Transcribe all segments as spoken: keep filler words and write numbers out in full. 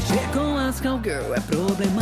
Mexer com as cowgirl é problemão.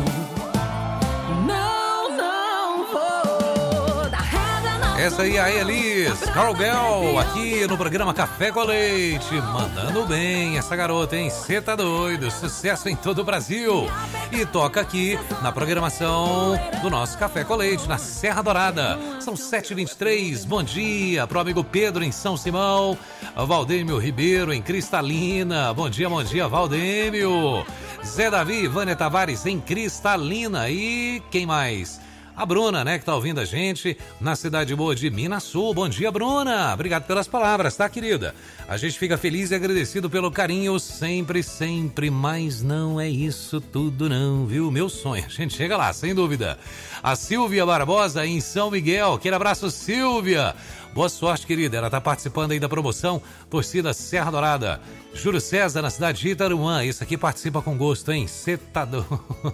Não, não vou dar reda na... Essa aí é a Elis Cowgirl, aqui no programa Café com Leite. Mandando bem essa garota, hein? Cê tá doido, sucesso em todo o Brasil. E toca aqui na programação do nosso Café com Leite, na Serra Dourada. São sete e vinte e três, bom dia pro amigo Pedro em São Simão, Valdêmio Ribeiro em Cristalina, bom dia, bom dia Valdêmio. Zé Davi, Vânia Tavares em Cristalina e quem mais? A Bruna, né, que tá ouvindo a gente na cidade boa de Minas Sul. Bom dia, Bruna. Obrigado pelas palavras, tá, querida? A gente fica feliz e agradecido pelo carinho sempre, sempre. Mas não é isso tudo não, viu? Meu sonho. A gente chega lá, sem dúvida. A Silvia Barbosa em São Miguel. Aquele abraço, Silvia. Boa sorte, querida. Ela tá participando aí da promoção Torcida Serra Dourada. Júlio César na cidade de Itarumã. Isso aqui participa com gosto, hein? Cê tá doido.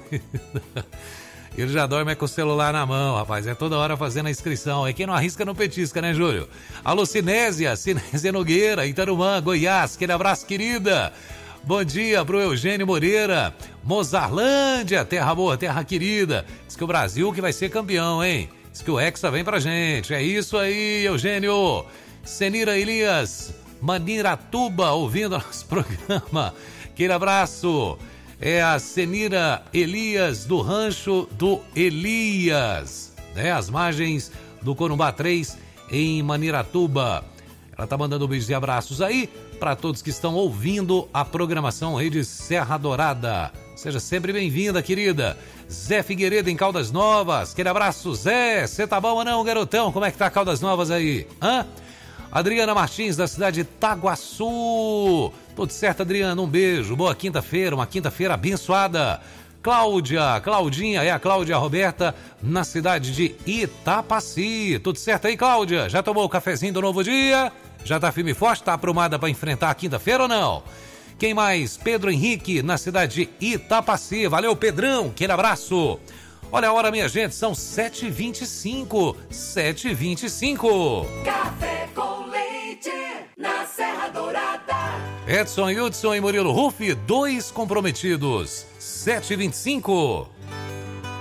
Ele já dorme com o celular na mão, rapaz. É toda hora fazendo a inscrição. É quem não arrisca não petisca, né, Júlio? Alô, Cinésia, Cinésia Nogueira, Itarumã, Goiás. Aquele abraço, querida. Bom dia pro Eugênio Moreira. Mozarlândia, terra boa, terra querida. Diz que o Brasil que vai ser campeão, hein? Diz que o Hexa vem pra gente. É isso aí, Eugênio. Senira Elias, Maniratuba, ouvindo nosso programa. Aquele abraço. É a Senira Elias do Rancho do Elias, né? As margens do Corumbá três em Maniratuba. Ela tá mandando beijos e abraços aí para todos que estão ouvindo a programação Rede Serra Dourada. Seja sempre bem-vinda, querida. Zé Figueiredo em Caldas Novas. Aquele abraço, Zé. Você tá bom ou não, garotão? Como é que tá Caldas Novas aí? Hã? Adriana Martins, da cidade de Taguaçu. Tudo certo, Adriana? Um beijo. Boa quinta-feira, uma quinta-feira abençoada. Cláudia, Claudinha, é a Cláudia Roberta, na cidade de Itapaci. Tudo certo aí, Cláudia? Já tomou o cafezinho do novo dia? Já tá firme e forte? Tá aprumada para enfrentar a quinta-feira ou não? Quem mais? Pedro Henrique, na cidade de Itapaci. Valeu, Pedrão. Aquele abraço. Olha a hora, minha gente, são sete e vinte e cinco. sete e vinte e cinco. Café com Leite, na Serra Dourada. Edson Hudson e Murilo Ruff, dois comprometidos. sete e vinte e cinco.